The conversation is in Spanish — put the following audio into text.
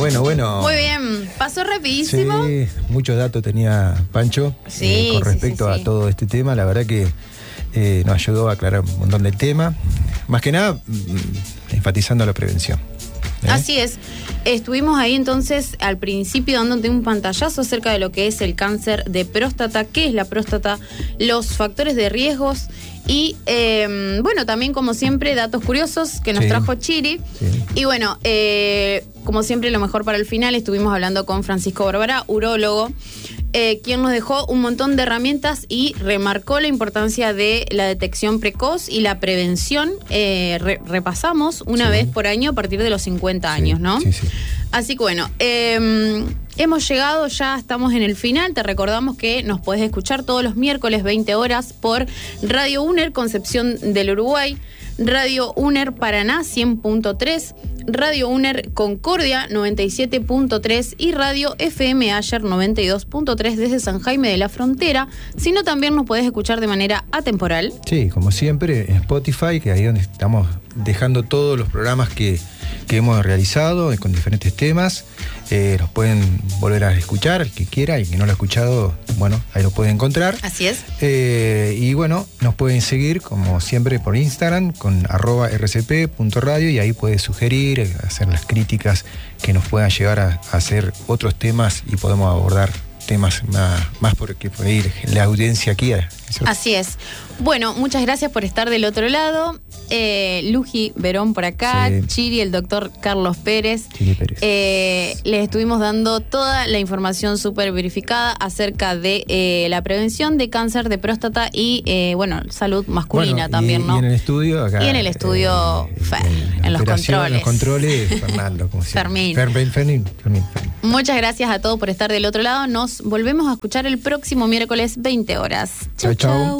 Bueno. Muy bien, pasó rapidísimo. Sí, muchos datos tenía Pancho con respecto a todo este tema. La verdad que nos ayudó a aclarar un montón del tema. Más que nada, enfatizando la prevención. Así es. Estuvimos ahí entonces al principio dándote un pantallazo acerca de lo que es el cáncer de próstata, qué es la próstata, los factores de riesgos y, bueno, también como siempre, datos curiosos que nos trajo Chiri. Sí. Y bueno, como siempre, lo mejor para el final, estuvimos hablando con Francisco Bárbara, urólogo, quien nos dejó un montón de herramientas y remarcó la importancia de la detección precoz y la prevención. Repasamos una vez por año a partir de los 50 años, ¿no? Sí. Así que bueno, hemos llegado, ya estamos en el final. Te recordamos que nos podés escuchar todos los miércoles 20 horas por Radio UNER Concepción del Uruguay, Radio UNER Paraná 100.3, Radio UNER Concordia 97.3 y Radio FM Ayer 92.3 desde San Jaime de la Frontera, sino también nos podés escuchar de manera atemporal. Sí, como siempre en Spotify, que ahí es donde estamos dejando todos los programas que hemos realizado con diferentes temas. Los pueden volver a escuchar, el que quiera, y el que no lo ha escuchado, bueno, ahí lo puede encontrar. Así es. Y bueno, nos pueden seguir, como siempre, por Instagram, con @rcp.radio, y ahí puede sugerir, hacer las críticas que nos puedan llevar a hacer otros temas y podemos abordar temas más porque por ahí la audiencia quiera. Así es. Bueno, muchas gracias por estar del otro lado. Luji Verón por acá, Chiri, el doctor Carlos Pérez. Les estuvimos dando toda la información súper verificada acerca de la prevención de cáncer de próstata y, bueno, salud masculina también, ¿no? Y en el estudio acá. Y en el estudio, en los controles. En los controles, Fernando, como siempre. Fermín. Muchas gracias a todos por estar del otro lado. Nos volvemos a escuchar el próximo miércoles 20 horas. Chau.